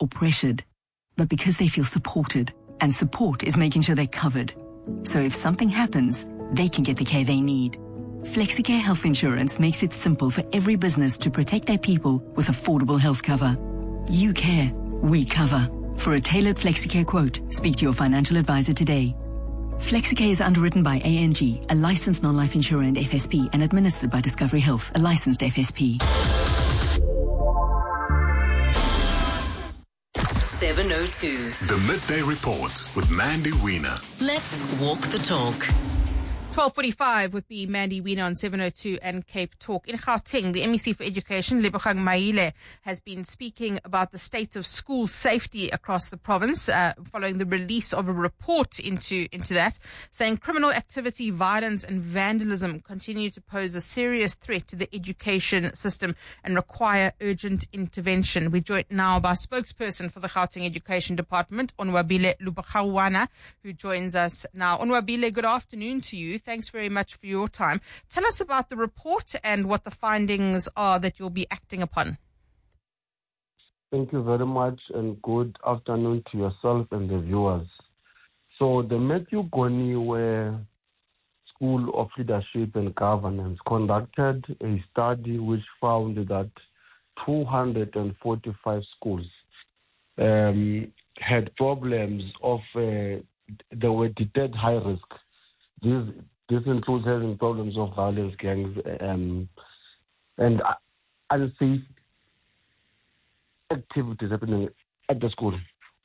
or pressured, but because they feel supported. And support is making sure they're covered. So if something happens, they can get the care they need. FlexiCare Health Insurance makes it simple for every business to protect their people with affordable health cover. You care, we cover. For a tailored FlexiCare quote, speak to your financial advisor today. FlexiCare is underwritten by ANG, a licensed non-life insurer and FSP, and administered by Discovery Health, a licensed FSP. 702. The Midday Report with Mandy Wiener. Let's walk the talk. 12:45 with the Mandy Wiener on 702 and Cape Talk. In Gauteng, the MEC for Education, Lebogang Maile, has been speaking about the state of school safety across the province, following the release of a report into that, saying criminal activity, violence and vandalism continue to pose a serious threat to the education system and require urgent intervention. We're joined now by spokesperson for the Gauteng Education Department, Onwabile Lubagawana, who joins us now. Onwabile, good afternoon to you. Thanks very much for your time. Tell us about the report and what the findings are that you'll be acting upon. Thank you very much, and good afternoon to yourself and the viewers. So the Matthew Goniwe School of Leadership and Governance conducted a study which found that 245 schools had problems of, they were detected high risk. This includes having problems of violence, gangs, and unsafe activities happening at the school.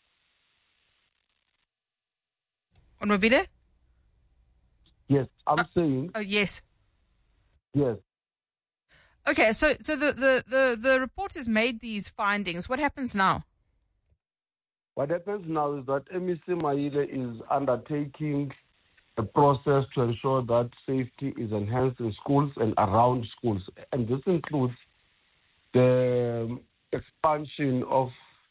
Onwabile? Yes, I'm saying. Oh, yes. Yes. Okay, so the report has made these findings. What happens now? What happens now is that MEC Maile is undertaking a process to ensure that safety is enhanced in schools and around schools. And this includes the expansion of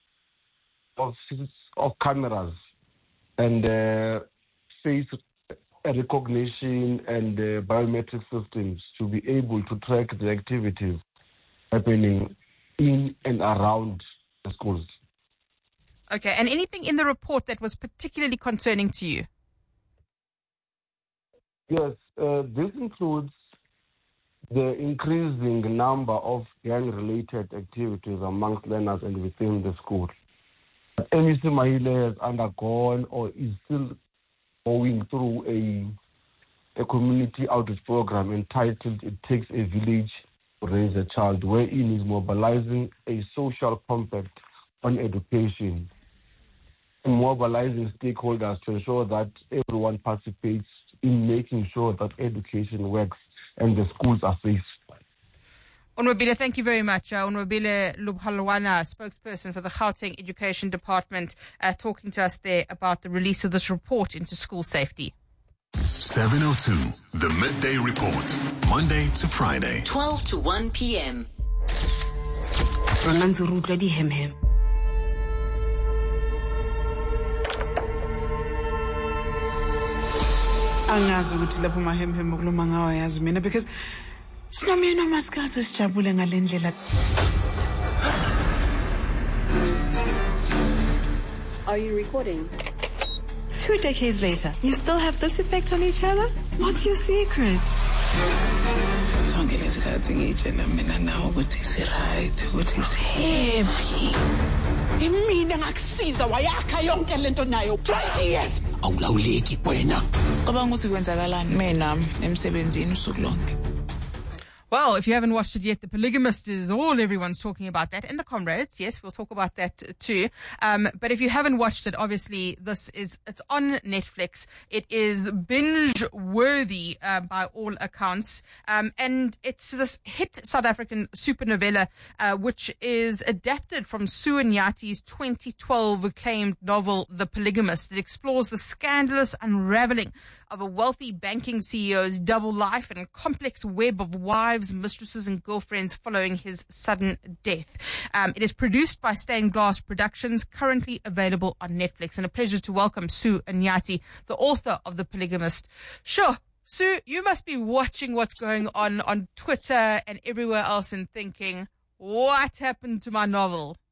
cameras and face recognition and biometric systems to be able to track the activities happening in and around the schools. Okay, and anything in the report that was particularly concerning to you? Yes, this includes the increasing number of gang-related activities amongst learners and within the school. MEC Maile has undergone or is still going through a community outreach program entitled It Takes a Village to Raise a Child, wherein is mobilizing a social compact on education and mobilizing stakeholders to ensure that everyone participates in making sure that education works and the schools are safe. Onwabile, thank you very much. Onwabile Lubagawana, spokesperson for the Gauteng Education Department, talking to us there about the release of this report into school safety. 702, the Midday Report, Monday to Friday. 12 to 1 p.m. Angazi ukuthi lapho mahemhem okuluma ngawo yazi mina because sinomyena maskazi sijabule ngalendlela. Are you recording? 2 decades later, you still have this effect on each other? What's your secret? Sonke lesikhathi ngitshela mina nawe ukuthi is right, ukuthi is happy. Imina ngakusiza wayakha yonke lento nayo 20 years. Awulawuleki wena. Cabanga ukuthi kwenzakalani mina emsebenzini usuku lonke. Well, if you haven't watched it yet, The Polygamist is all everyone's talking about that. And The Comrades, yes, we'll talk about that too. But if you haven't watched it, obviously it's on Netflix. It is binge worthy, by all accounts. And it's this hit South African super novella, which is adapted from Sue Nyati's 2012 acclaimed novel, The Polygamist. It explores the scandalous unraveling of a wealthy banking CEO's double life and complex web of wives, mistresses and girlfriends following his sudden death. It is produced by Stained Glass Productions, currently available on Netflix. And a pleasure to welcome Sue Nyati, the author of The Polygamist. Sure, Sue, you must be watching what's going on Twitter and everywhere else and thinking, what happened to my novel?